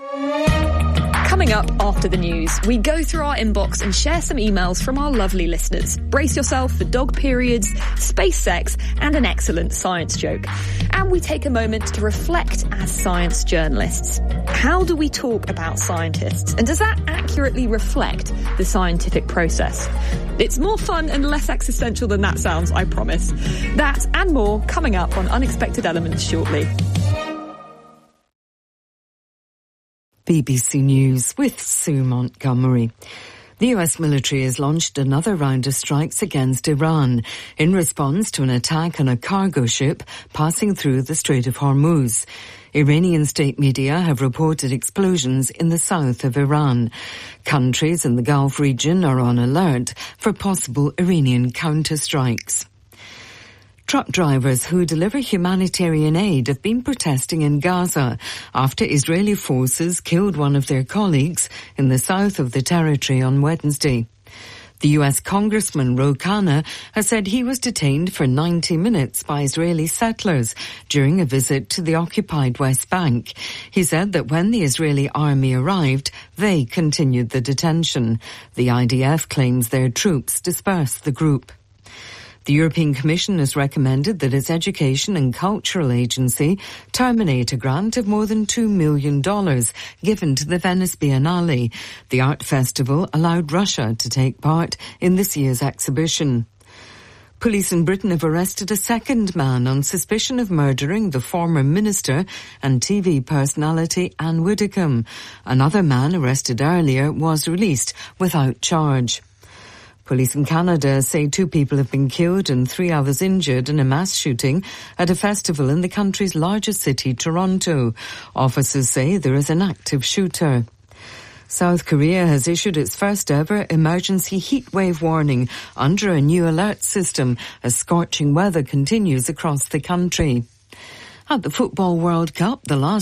Coming up after the news, we go through our inbox and share some emails from our lovely listeners. Brace yourself for dog periods, space sex, and an excellent science joke. And we take a moment to reflect as science journalists. How do we talk about scientists? And does that accurately reflect the scientific process? It's more fun and less existential than that sounds, I promise. That and more coming up on Unexpected Elements shortly. BBC News with Sue Montgomery. The US military has launched another round of strikes against Iran in response to an attack on a cargo ship passing through the Strait of Hormuz. Iranian state media have reported explosions in the south of Iran. Countries in the Gulf region are on alert for possible Iranian counterstrikes. Truck drivers who deliver humanitarian aid have been protesting in Gaza after Israeli forces killed one of their colleagues in the south of the territory on Wednesday. The US Congressman Ro Khanna has said he was detained for 90 minutes by Israeli settlers during a visit to the occupied West Bank. He said that when the Israeli army arrived, they continued the detention. The IDF claims their troops dispersed the group. The European Commission has recommended that its Education and Cultural Agency terminate a grant of more than $2 million given to the Venice Biennale. The art festival allowed Russia to take part in this year's exhibition. Police in Britain have arrested a second man on suspicion of murdering the former minister and TV personality Anne Widdecombe. Another man arrested earlier was released without charge. Police in Canada say 2 people have been killed and 3 others injured in a mass shooting at a festival in the country's largest city, Toronto. Officers say there is an active shooter. South Korea has issued its first ever emergency heat wave warning under a new alert system as scorching weather continues across the country. At the Football World Cup, the last